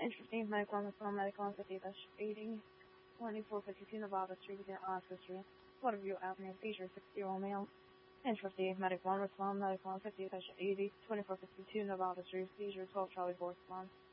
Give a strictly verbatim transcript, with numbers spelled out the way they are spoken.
Interesting medical on the phone, medical on fifty eighty, twenty-four fifty-two Nevada Street, begin Oscar Street. What of you apnea seizure, sixty-year-old male. Interesting medical on response, medical on fifty eighty, twenty-four fifty-two Nevada Street, seizure, twelve Charlie four response.